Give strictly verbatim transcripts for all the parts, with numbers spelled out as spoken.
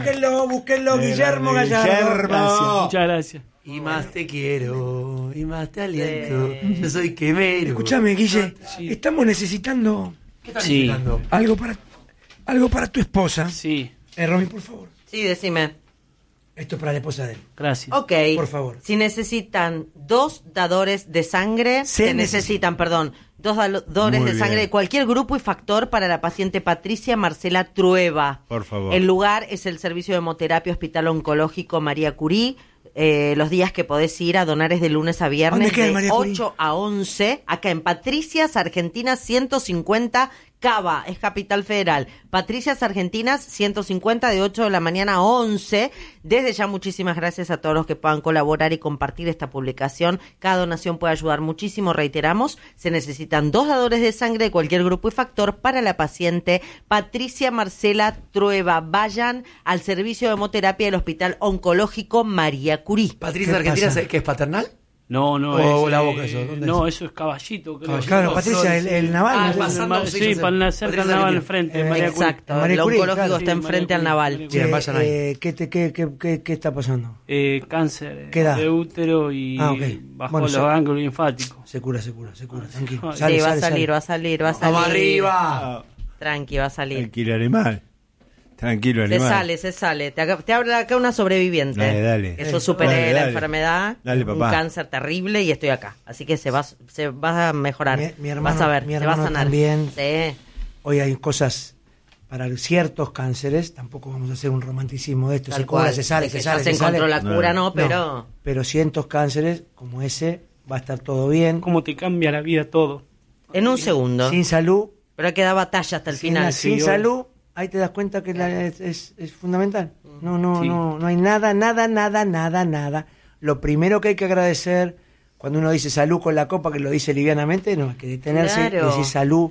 búsquenlo, búsquenlo, Guillermo Gallardo. Guillermo. Gracias, muchas gracias. Y más te quiero, y más te aliento. Sí. Yo soy quemero. Escúchame, Guille, Sí. estamos necesitando ¿Qué estás Sí. necesitando? algo para algo para tu esposa. Sí, Eh, Romy, por favor. Sí, decime. Esto es para la esposa de él. gracias. Ok. Por favor. Si necesitan dos dadores de sangre, Se se necesitan, perdón, dos dadores Muy de sangre bien. de cualquier grupo y factor para la paciente Patricia Marcela Trueba. Por favor. El lugar es el Servicio de Hemoterapia Hospital Oncológico María Curí. Eh, los días que podés ir a donar es de lunes a viernes ¿Dónde queda el de María Curí? ocho a once, acá en Patricias Argentinas ciento cincuenta, Cava, es Capital Federal. Patricias Argentinas ciento cincuenta, de ocho de la mañana a once. Desde ya muchísimas gracias a todos los que puedan colaborar y compartir esta publicación. Cada donación puede ayudar muchísimo, reiteramos. Se necesitan dos dadores de sangre de cualquier grupo y factor para la paciente Patricia Marcela Trueba. Vayan al servicio de hemoterapia del Hospital Oncológico María Curí. Patricia ¿Qué Argentina, pasa? ¿qué es paternal? No, no, O es, la eh, boca, eso, ¿dónde no, es? eso es caballito, creo. Caballito. Claro, No, Patricia, no, el, sí. el naval. Ah, el- pasando, el- sí, sí, yo sé. para cerca Patricia del naval Argentina. enfrente. Eh, María Curí. Exacto, María el Curí, oncológico claro. está Sí, enfrente María al Curí, naval. María Bien, Eh, vayan ahí. eh, ¿qué, te- qué, qué, qué, ¿Qué está pasando? Eh, cáncer eh, ¿Qué edad? de útero y Ah, ok. bajo Bueno, los se- ganglios linfáticos. Se cura, se cura, se cura, tranquilo. Sí, Sale, Sí, va a sale, salir, sale. va a salir, va a salir. ¡Vamos arriba! Tranqui, va a salir. Tranquilo, animal. Tranquilo, Se animal. sale, se sale. Te, haga- te habla acá una sobreviviente. Dale, dale. Que yo superé Dale, la dale. enfermedad, Dale, un papá. cáncer terrible y estoy acá. Así que se va, se va a mejorar. Mi- mi hermano- Vas a ver, mi se va a hermano sanar. también. Sí. Hoy hay cosas para ciertos cánceres, tampoco vamos a hacer un romanticismo de esto, Tal se cura, cual. se sale, De se que sale, ya se se sale. encontró la cura, no, No, pero... pero ciertos cánceres como ese va a estar todo bien. Cómo te cambia la vida todo. En un segundo. Sin salud, Pero hay que dar batalla hasta el sin, final. sin sí, salud, ahí te das cuenta que la- es, es- es fundamental. No, no, Sí. no, no hay nada, nada, nada, nada, nada. Lo primero que hay que agradecer cuando uno dice salud con la copa, que lo dice livianamente, no, hay que detenerse, Claro. decir salud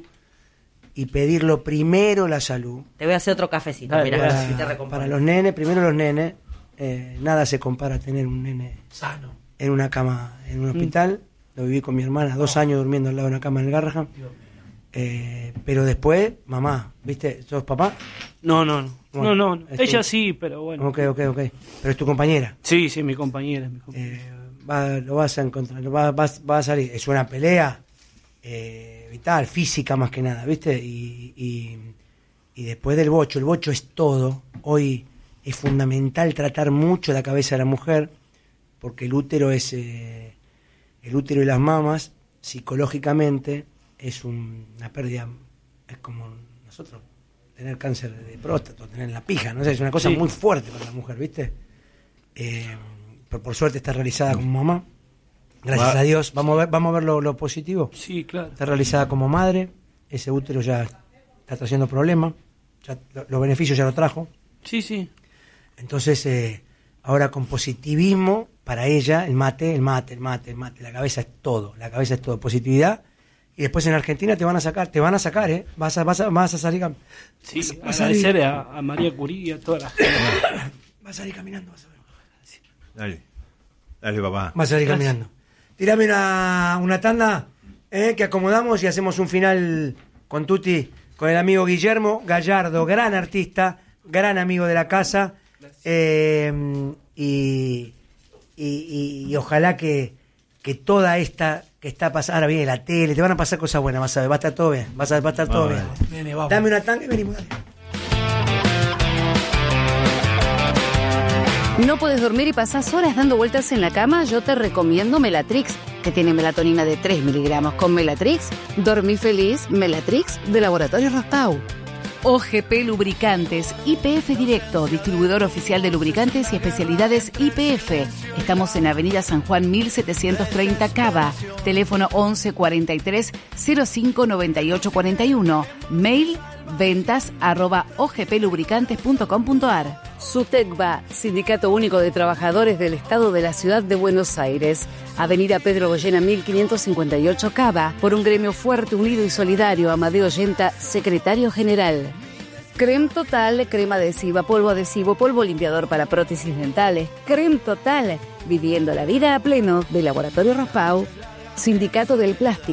y pedirlo primero la salud. Te voy a hacer otro cafecito, Dale, mira, gracias. si te Para, recompongo. para los nenes, primero los nenes, eh, nada se compara a tener un nene Sano. en una cama, en Mm. un hospital. Lo viví con mi hermana, dos años durmiendo al lado de una cama en el Garrahan. Eh, pero después, mamá, ¿viste? ¿Sos papá? No, no, no. Bueno, no, no. este- Ella sí, pero bueno. Ok, ok, ok. Pero es tu compañera. Sí, sí, mi compañera. Mi compañera. Eh, va- lo vas a encontrar, lo va, vas- va a salir. Es una pelea eh, vital, física más que nada, ¿viste? Y, y, y después del bocho, el bocho es todo. Hoy es fundamental tratar mucho la cabeza de la mujer, porque el útero es eh, el útero y las mamas psicológicamente es un- una pérdida, es como nosotros tener cáncer de próstata, tener la pija, no sé, es una cosa Sí. muy fuerte para la mujer, ¿viste? Eh, pero por suerte está realizada como mamá, gracias Va- a Dios. Vamos a ver, vamos a ver lo, lo positivo. Sí, claro. Está realizada como madre, ese útero ya está trayendo problemas, ya lo- los beneficios ya lo trajo. Sí, sí. Entonces, eh, ahora con positivismo, para ella, el mate, el mate, el mate, el mate, la cabeza es todo, la cabeza es todo, positividad. Y después en Argentina te van a sacar, te van a sacar, ¿eh? Vas a, vas a, vas a salir, cam- Sí, vas, a- vas a salir, agradecer a, a María Curí y a toda la gente. vas a salir caminando, vas a ver. Dale. Dale, papá. Vas a salir Gracias. caminando. Tírame una, una tanda, ¿eh? Que acomodamos y hacemos un final con Tuti, con el amigo Guillermo Gallardo, gran artista, gran amigo de la casa. Eh, y, y, y- y ojalá que, que toda esta que está pasando, ahora viene la tele, te van a pasar cosas buenas, vas a ver, va a estar todo bien, vas a, va a estar todo Vamos, bien. Nene, vamos. Dame una tanga y venimos, dale. ¿No puedes dormir y pasás horas dando vueltas en la cama? Yo te recomiendo Melatrix, que tiene melatonina de tres miligramos. Con Melatrix, dormí feliz. Melatrix, de Laboratorio Rospau. O G P Lubricantes, I P F Directo, distribuidor oficial de lubricantes y especialidades I P F. Estamos en Avenida San Juan mil setecientos treinta Cava. Teléfono once cuarenta y tres cero cinco noventa y ocho cuarenta y uno. Mail ventas arroba ogplubricantes punto com punto ar. SUTECBA, Sindicato Único de Trabajadores del Estado de la Ciudad de Buenos Aires. Avenida Pedro Goyena mil quinientos cincuenta y ocho Cava. Por un gremio fuerte, unido y solidario. Amadeo Yenta, Secretario General. Creme Total, crema adhesiva, polvo adhesivo, polvo limpiador para prótesis dentales. Creme Total, viviendo la vida a pleno, de Laboratorio Rospau. Sindicato del Plástico.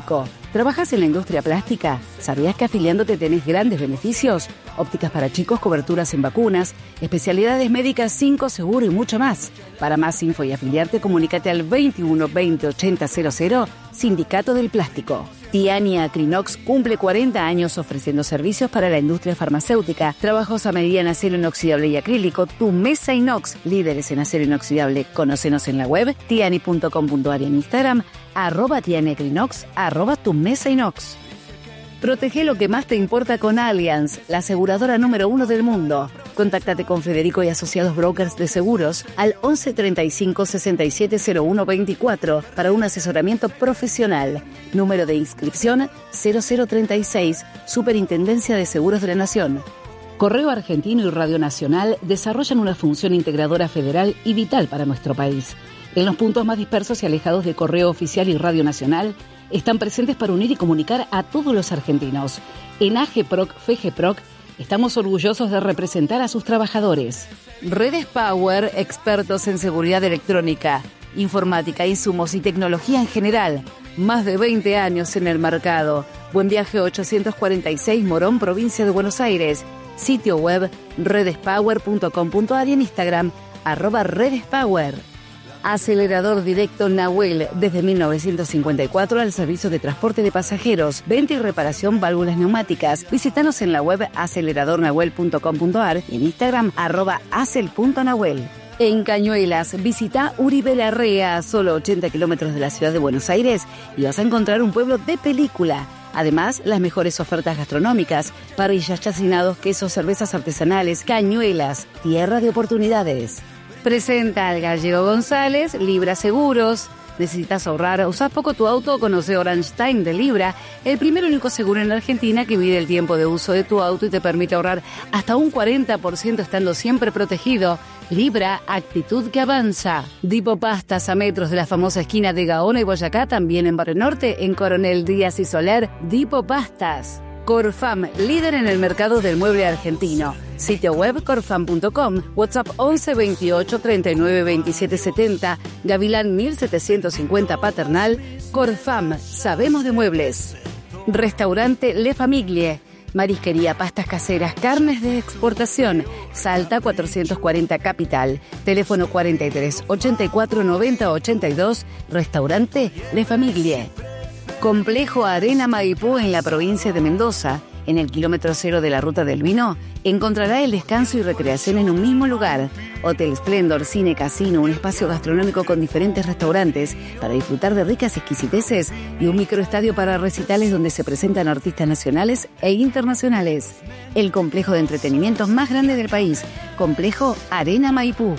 ¿Trabajas en la industria plástica? ¿Sabías que afiliándote tenés grandes beneficios? Ópticas para chicos, coberturas en vacunas, especialidades médicas, cinco seguro y mucho más. Para más info y afiliarte, comunícate al veintiuno veinte ochenta cero cero, Sindicato del Plástico. Tiani Acrinox cumple cuarenta años ofreciendo servicios para la industria farmacéutica, trabajos a medida en acero inoxidable y acrílico, tu mesa inox, líderes en acero inoxidable. Conócenos en la web, tiani punto com punto a r y en Instagram, arroba Tiani Acrinox, arroba tu mesa inox. Protege lo que más te importa con Allianz, la aseguradora número uno del mundo. Contáctate con Federico y Asociados Brokers de Seguros al once treinta y cinco sesenta y siete cero uno veinticuatro para un asesoramiento profesional. Número de inscripción cero cero treinta y seis, Superintendencia de Seguros de la Nación. Correo Argentino y Radio Nacional desarrollan una función integradora federal y vital para nuestro país. En los puntos más dispersos y alejados de Correo Oficial y Radio Nacional, están presentes para unir y comunicar a todos los argentinos. En AGEPROC, FEGEPROC, estamos orgullosos de representar a sus trabajadores. Redes Power, expertos en seguridad electrónica, informática, insumos y tecnología en general. Más de veinte años en el mercado. Buen Viaje ochocientos cuarenta y seis, Morón, provincia de Buenos Aires. Sitio web redespower punto com punto a r y en Instagram, arroba redespower. Acelerador Directo Nahuel, desde mil novecientos cincuenta y cuatro al servicio de transporte de pasajeros, venta y reparación válvulas neumáticas. Visítanos en la web acelerador nahuel punto com punto a r y en Instagram arroba acel punto nahuel. En Cañuelas, visita Uribe Larrea, a solo ochenta kilómetros de la ciudad de Buenos Aires, y vas a encontrar un pueblo de película. Además, las mejores ofertas gastronómicas, parrillas, chacinados, quesos, cervezas artesanales. Cañuelas, tierra de oportunidades. Presenta al Gallego González, Libra Seguros. ¿Necesitas ahorrar? ¿Usás poco tu auto? Conoce Orange Time de Libra, el primer y único seguro en Argentina que mide el tiempo de uso de tu auto y te permite ahorrar hasta un cuarenta por ciento estando siempre protegido. Libra, actitud que avanza. Dipo Pastas, a metros de la famosa esquina de Gaona y Boyacá, también en Barrio Norte, en Coronel Díaz y Soler. Dipo Pastas. Corfam, líder en el mercado del mueble argentino. Sitio web corfam punto com, WhatsApp once veintiocho treinta y nueve veintisiete setenta, Gavilán mil setecientos cincuenta Paternal. Corfam, sabemos de muebles. Restaurante Le Famiglie, marisquería, pastas caseras, carnes de exportación. Salta cuatrocientos cuarenta Capital, teléfono cuarenta y tres ochenta y cuatro noventa ochenta y dos. Restaurante Le Famiglie. Complejo Arena Maipú, en la provincia de Mendoza, en el kilómetro cero de la Ruta del Vino, encontrará el descanso y recreación en un mismo lugar. Hotel Splendor, cine, casino, un espacio gastronómico con diferentes restaurantes para disfrutar de ricas exquisiteces y un microestadio para recitales donde se presentan artistas nacionales e internacionales. El complejo de entretenimientos más grande del país, Complejo Arena Maipú.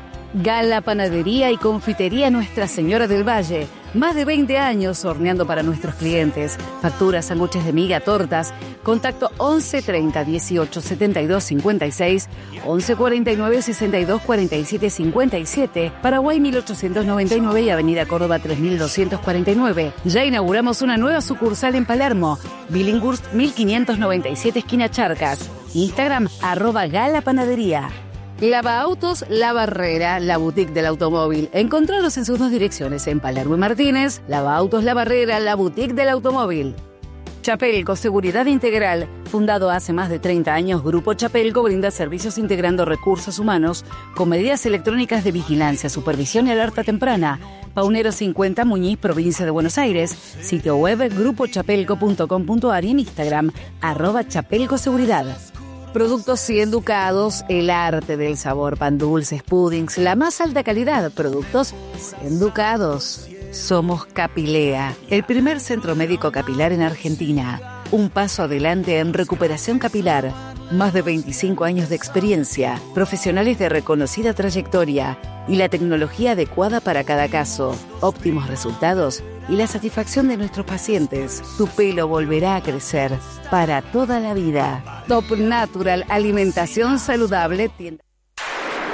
Gala Panadería y Confitería Nuestra Señora del Valle. Más de veinte años horneando para nuestros clientes. Facturas, sándwiches de miga, tortas. Contacto once treinta dieciocho setenta y dos cincuenta y seis, once cuarenta y nueve sesenta y dos cuarenta y siete cincuenta y siete, Paraguay mil ochocientos noventa y nueve y Avenida Córdoba tres mil doscientos cuarenta y nueve. Ya inauguramos una nueva sucursal en Palermo. Billinghurst mil quinientos noventa y siete, esquina Charcas. Instagram, arroba Gala Panadería. Lava Autos La Barrera, la boutique del automóvil. Encontraros en sus dos direcciones, en Palermo y Martínez. Lava Autos La Barrera, la boutique del automóvil. Chapelco, seguridad integral. Fundado hace más de treinta años, Grupo Chapelco brinda servicios integrando recursos humanos con medidas electrónicas de vigilancia, supervisión y alerta temprana. Paunero cincuenta, Muñiz, provincia de Buenos Aires. Sitio web grupo chapelco punto com punto a r y en Instagram, arroba Chapelco Seguridad. Productos y Educados, el arte del sabor, pan dulces, puddings, la más alta calidad. Productos y Educados. Somos Capilea, el primer centro médico capilar en Argentina. Un paso adelante en recuperación capilar. Más de veinticinco años de experiencia, profesionales de reconocida trayectoria y la tecnología adecuada para cada caso. Óptimos resultados y la satisfacción de nuestros pacientes. Tu pelo volverá a crecer para toda la vida. Top Natural, alimentación saludable. Tienda